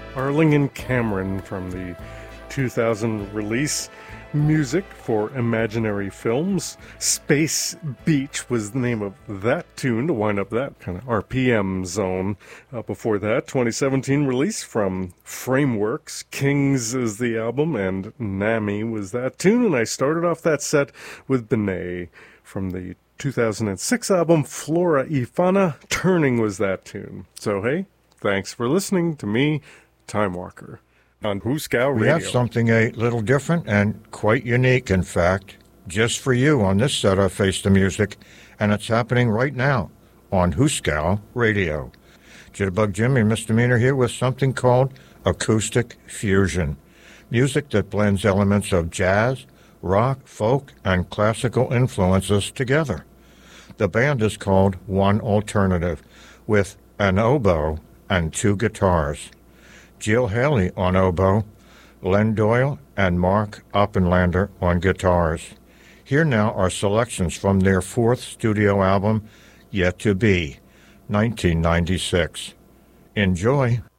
Arling and Cameron from the 2000 release. Music for Imaginary Films. Space Beach was the name of that tune to wind up that kind of RPM zone. Before that, 2017 release from Frameworks. Kings is the album, and Nami was that tune. And I started off that set with Benet from the 2006 album Flora y Fauna. Turning was that tune. So hey, thanks for listening to me, Time Walker, on Hooskow Radio. We have something a little different and quite unique, in fact, just for you on this set of Face the Music, and it's happening right now on Hooskow Radio. Jitterbug Jimmy Misdemeanor here with something called Acoustic Fusion, music that blends elements of jazz, rock, folk, and classical influences together. The band is called One Alternative, with an oboe and two guitars. Jill Haley on oboe, Len Doyle and Mark Oppenlander on guitars. Here now are selections from their fourth studio album, Yet to Be, 1996. Enjoy.